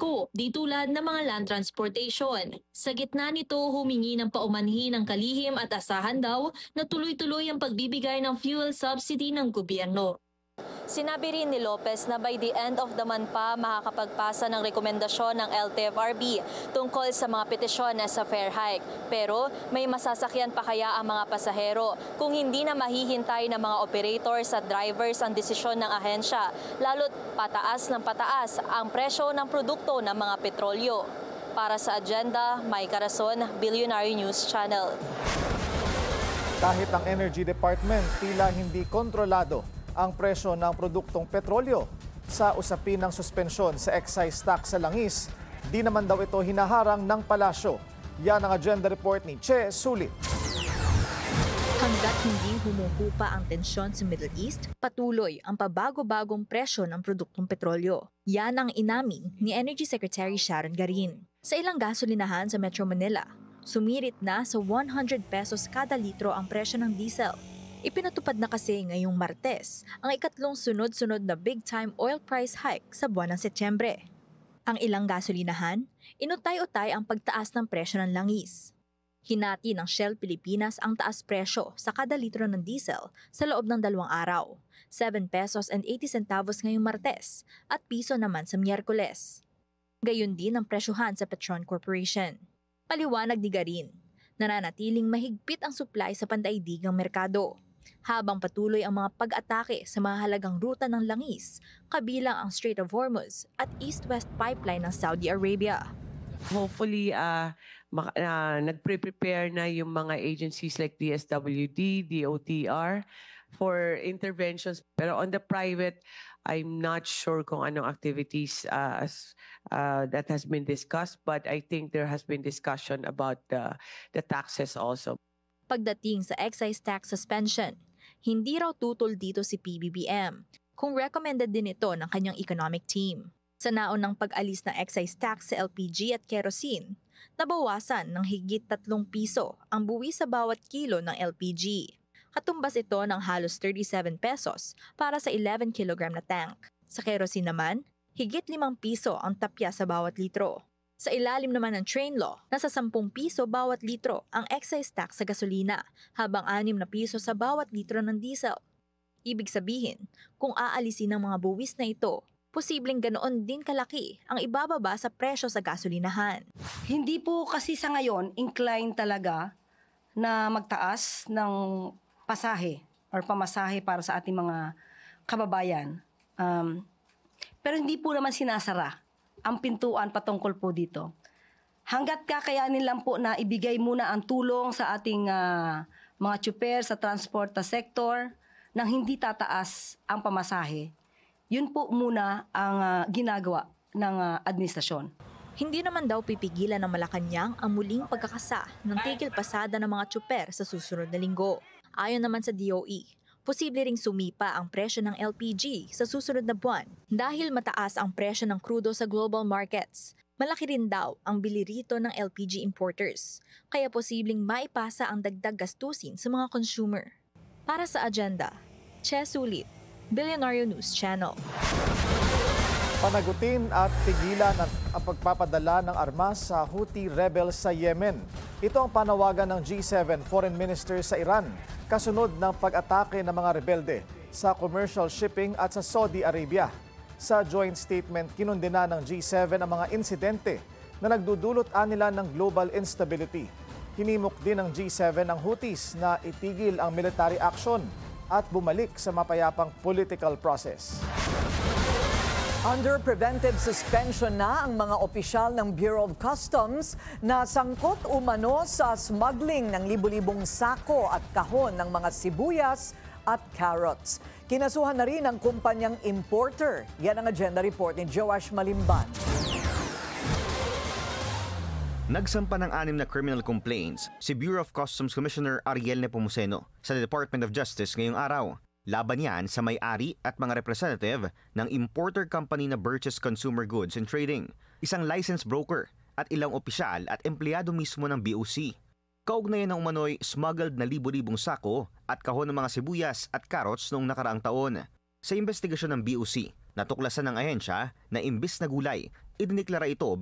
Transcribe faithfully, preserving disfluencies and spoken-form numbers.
kargo, di tulad ng mga land transportation. Sa gitna nito, humingi ng paumanhin ng kalihim at asahan daw na tuloy-tuloy ang pagbibigay ng fuel subsidy ng gobyerno. Sinabi rin ni Lopez na by the end of the month pa makakapagpasa ng rekomendasyon ng L T F R B tungkol sa mga petisyon sa fare hike. Pero may masasakyan pa kaya ang mga pasahero kung hindi na mahihintay ng mga operators at drivers ang desisyon ng ahensya, lalo't pataas ng pataas ang presyo ng produkto ng mga petrolyo. Para sa Agenda, May Carason, Billionaire News Channel. Kahit ang Energy Department tila hindi kontrolado ang presyo ng produktong petrolyo sa usapin ng suspensyon sa excise tax sa langis, di naman daw ito hinaharang ng palasyo. Yan ang agenda report ni Che Sulit. Hanggat hindi humuhupa ang tensyon sa Middle East, patuloy ang pabago-bagong presyo ng produktong petrolyo. Yan ang inamin ni Energy Secretary Sharon Garin. Sa ilang gasolinahan sa Metro Manila, sumirit na sa one hundred pesos kada litro ang presyo ng diesel. Ipinatupad na kasi ngayong Martes ang ikatlong sunod-sunod na big-time oil price hike sa buwan ng Setyembre. Ang ilang gasolinahan, inutay-utay ang pagtaas ng presyo ng langis. Hinati ng Shell Pilipinas ang taas presyo sa kada litro ng diesel sa loob ng dalawang araw, seven pesos and eighty centavos ngayong Martes at piso naman sa Miyerkules. Gayon din ang presyohan sa Petron Corporation. Paliwanag ni Garin, nananatiling mahigpit ang supply sa pandaigdigang merkado, habang patuloy ang mga pag-atake sa mahalagang ruta ng langis, kabilang ang Strait of Hormuz at East-West Pipeline ng Saudi Arabia. Hopefully, uh, mak- uh, nagpre-prepare na yung mga agencies like D S W D, D O T R for interventions. Pero on the private, I'm not sure kung anong activities uh, as, uh, that has been discussed, but I think there has been discussion about the, the taxes also. Pagdating sa excise tax suspension, hindi raw tutol dito si P B B M kung recommended din ito ng kanyang economic team. Sa naunang pag-alis ng excise tax sa L P G at kerosene, nabawasan ng higit tatlong piso ang buwis sa bawat kilo ng L P G. Katumbas ito ng halos thirty-seven pesos para sa eleven kilogram na tank. Sa kerosene naman, higit limang piso ang tapya sa bawat litro. Sa ilalim naman ng train law, nasa sampung piso bawat litro ang excise tax sa gasolina, habang anim na piso sa bawat litro ng diesel. Ibig sabihin, kung aalisin ang mga buwis na ito, posibleng ganoon din kalaki ang ibababa sa presyo sa gasolinahan. Hindi po kasi sa ngayon inclined talaga na magtaas ng pasahe or pamasahe para sa ating mga kababayan. Um, pero hindi po naman sinasara ang pintuan patungkol po dito. Hanggat kakayanin lang po na ibigay muna ang tulong sa ating uh, mga tsuper sa transport sector nang hindi tataas ang pamasahe, yun po muna ang uh, ginagawa ng uh, administrasyon. Hindi naman daw pipigilan ng Malacanang ang muling pagkakasa ng tigil pasada ng mga tsuper sa susunod na linggo. Ayon naman sa D O E, posible ring sumipa ang presyo ng L P G sa susunod na buwan dahil mataas ang presyo ng krudo sa global markets. Malaki rin daw ang bili rito ng L P G importers, kaya posibleng maipasa ang dagdag gastusin sa mga consumer. Para sa Agenda, Che Sulit, Billionaire News Channel. Panagutin at tigilan ang pagpapadala ng armas sa Houthi rebels sa Yemen. Ito ang panawagan ng G seven foreign ministers sa Iran, kasunod ng pag-atake ng mga rebelde sa commercial shipping at sa Saudi Arabia. Sa joint statement, kinundena ng G seven ang mga insidente na nagdudulot anila ng global instability. Hinimok din ng G seven ang Houthis na itigil ang military action at bumalik sa mapayapang political process. Under preventive suspension na ang mga opisyal ng Bureau of Customs na sangkot umano sa smuggling ng libu-libong sako at kahon ng mga sibuyas at carrots. Kinasuhan na rin ang kumpanyang importer. Yan ang agenda report ni Joash Malimban. Nagsampa ng anim na criminal complaints si Bureau of Customs Commissioner Ariel Nepomuceno sa Department of Justice ngayong araw. Laban yan sa may-ari at mga representative ng importer company na Burgess Consumer Goods and Trading, isang licensed broker at ilang opisyal at empleyado mismo ng B O C. Kaugnayan ng umano'y smuggled na libo-libong sako at kahon ng mga sibuyas at carrots noong nakaraang taon. Sa investigasyon ng B O C, Natuklasan ng ahensya na imbis na gulay, idiniklara ito